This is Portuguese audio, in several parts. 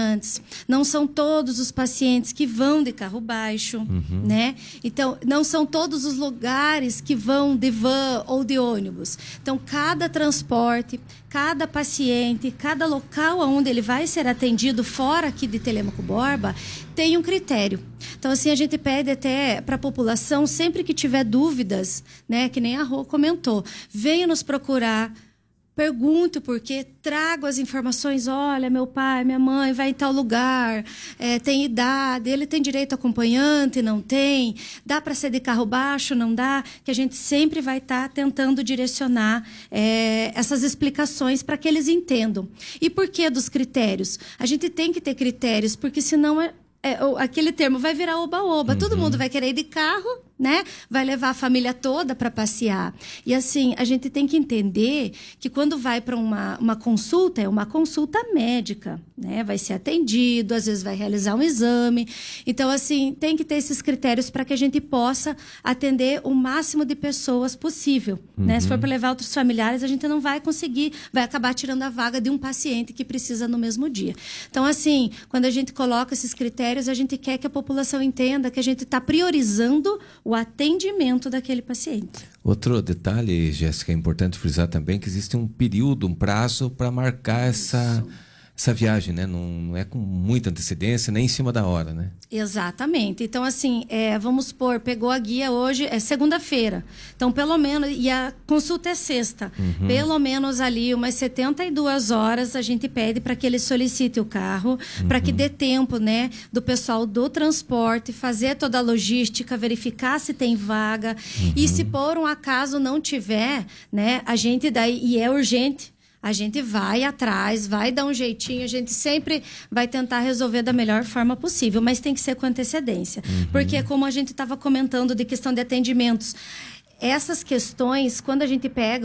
acompanhantes, não são todos os pacientes que vão de carro baixo, né? Então, não são todos os lugares que vão de van ou de ônibus. Então, cada transporte, cada paciente, cada local onde ele vai ser atendido fora aqui de Telêmaco Borba, tem um critério. Então, assim, a gente pede até para a população, sempre que tiver dúvidas, né, que nem a Rô comentou, venha nos procurar, pergunte o porquê, trago as informações, olha, meu pai, minha mãe vai em tal lugar, tem idade, ele tem direito a acompanhante, não tem, dá para ser de carro baixo, não dá, que a gente sempre vai estar tentando direcionar essas explicações para que eles entendam. E por que dos critérios? A gente tem que ter critérios, porque senão aquele termo vai virar oba-oba, todo mundo vai querer ir de carro, né? Vai levar a família toda para passear. E assim, a gente tem que entender que quando vai para uma consulta, é uma consulta médica, né? Vai ser atendido, às vezes vai realizar um exame. Então, assim, tem que ter esses critérios para que a gente possa atender o máximo de pessoas possível, né? Se for para levar outros familiares, a gente não vai conseguir, vai acabar tirando a vaga de um paciente que precisa no mesmo dia. Então, assim, quando a gente coloca esses critérios, a gente quer que a população entenda que a gente está priorizando o atendimento daquele paciente. Outro detalhe, Jéssica, é importante frisar também que existe um período, um prazo para marcar essa viagem, né? Não é com muita antecedência, nem em cima da hora, né? Exatamente. Então, assim, vamos supor, pegou a guia hoje, é segunda-feira. Então, pelo menos, e a consulta é sexta. Pelo menos ali, umas 72 horas, a gente pede para que ele solicite o carro, para que dê tempo, né, do pessoal do transporte, fazer toda a logística, verificar se tem vaga. E se por um acaso não tiver, né, a gente daí, e é urgente, a gente vai atrás, vai dar um jeitinho, a gente sempre vai tentar resolver da melhor forma possível, mas tem que ser com antecedência. Porque como a gente estava comentando de questão de atendimentos, essas questões, quando a gente pega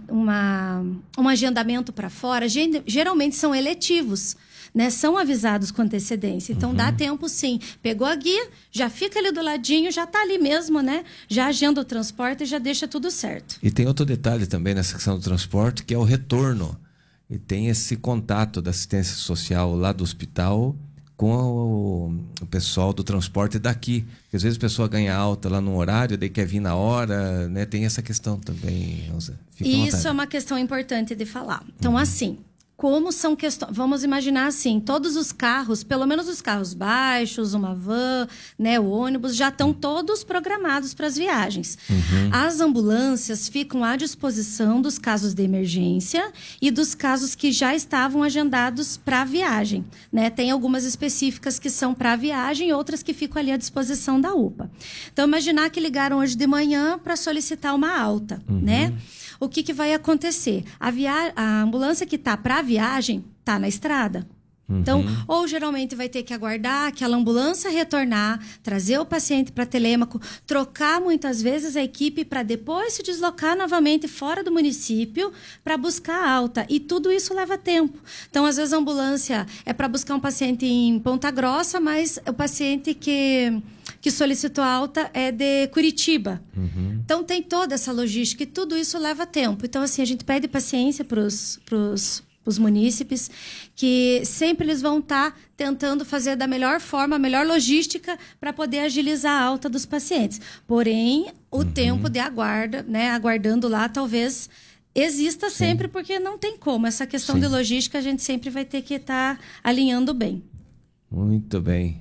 um agendamento para fora, geralmente são eletivos, né? São avisados com antecedência. Então, dá tempo, sim. Pegou a guia, já fica ali do ladinho, já está ali mesmo, né? Já agenda o transporte e já deixa tudo certo. E tem outro detalhe também nessa questão do transporte, que é o retorno. E tem esse contato da assistência social lá do hospital com o pessoal do transporte daqui. Porque às vezes a pessoa ganha alta lá no horário, daí quer vir na hora, né? Tem essa questão também, Elza. Isso é uma questão importante de falar. Então, assim, como são questões... Vamos imaginar assim, todos os carros, pelo menos os carros baixos, uma van, né, o ônibus, já estão todos programados para as viagens. As ambulâncias ficam à disposição dos casos de emergência e dos casos que já estavam agendados para a viagem, né? Tem algumas específicas que são para a viagem e outras que ficam ali à disposição da UPA. Então, imaginar que ligaram hoje de manhã para solicitar uma alta, né? O que vai acontecer? A ambulância que está para a viagem está na estrada. Então, ou geralmente vai ter que aguardar aquela ambulância retornar, trazer o paciente para Telêmaco, trocar muitas vezes a equipe para depois se deslocar novamente fora do município para buscar a alta. E tudo isso leva tempo. Então, às vezes a ambulância é para buscar um paciente em Ponta Grossa, mas o paciente que solicitou a alta é de Curitiba. Então, tem toda essa logística e tudo isso leva tempo. Então, assim, a gente pede paciência para os munícipes, que sempre eles vão estar tentando fazer da melhor forma, a melhor logística para poder agilizar a alta dos pacientes. Porém, o tempo de aguardando lá, talvez exista sempre, porque não tem como. Essa questão de logística, a gente sempre vai ter que estar alinhando bem. Muito bem.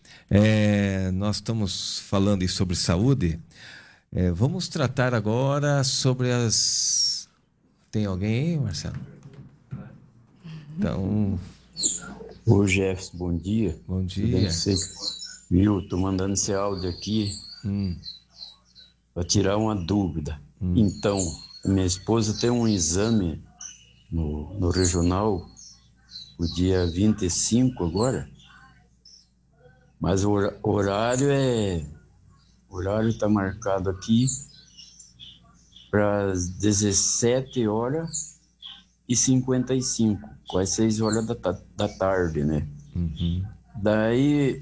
Nós estamos falando aí sobre saúde. Vamos tratar agora sobre as... Tem alguém aí, Marcelo? Então... Ô Jefferson, bom dia. Bom dia. Você viu, tô mandando esse áudio aqui para tirar uma dúvida. Então, minha esposa tem um exame no regional o dia 25 agora, mas o horário está marcado aqui para as 17h55, quase 6 horas da tarde, né? Daí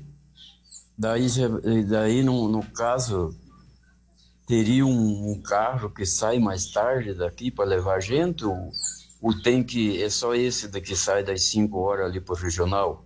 no caso, teria um carro que sai mais tarde daqui para levar a gente, ou tem que... É só esse daqui sai das 5 horas ali para o regional?